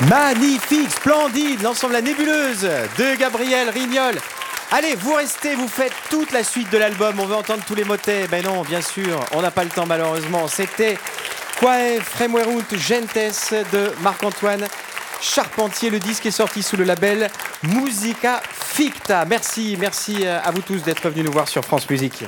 Magnifique, splendide, l'ensemble La Nébuleuse de Gabriel Rignol. Allez, vous restez, vous faites toute la suite de l'album. On veut entendre tous les motets. Ben non, bien sûr, on n'a pas le temps malheureusement. C'était Quae Fremuerunt Gentes de Marc-Antoine Charpentier. Le disque est sorti sous le label Musica Ficta. Merci à vous tous d'être venus nous voir sur France Musique.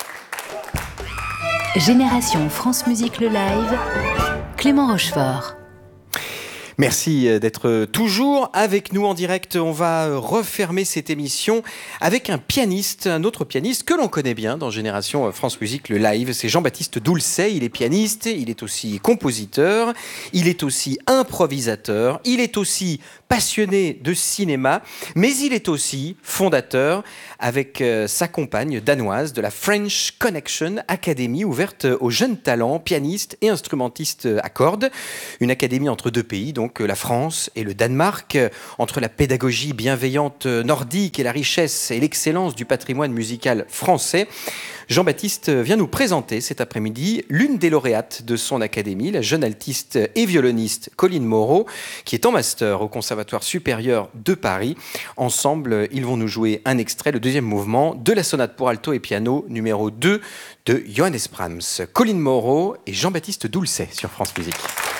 Génération France Musique le live, Clément Rochefort. Merci d'être toujours avec nous en direct. On va refermer cette émission avec un autre pianiste que l'on connaît bien dans Génération France Musique, le live. C'est Jean-Baptiste Doulcet. Il est pianiste, il est aussi compositeur, il est aussi improvisateur, il est aussi passionné de cinéma, mais il est aussi fondateur avec sa compagne danoise de la French Connection Academy, ouverte aux jeunes talents, pianistes et instrumentistes à cordes. Une académie entre deux pays, donc la France et le Danemark, entre la pédagogie bienveillante nordique et la richesse et l'excellence du patrimoine musical français. Jean-Baptiste vient nous présenter cet après-midi l'une des lauréates de son académie, la jeune altiste et violoniste Colline Moreau, qui est en master au Conservatoire supérieur de Paris. Ensemble, ils vont nous jouer un extrait, le deuxième mouvement de la sonate pour alto et piano numéro 2 de Johannes Brahms. Colline Moreau et Jean-Baptiste Doulcet sur France Musique.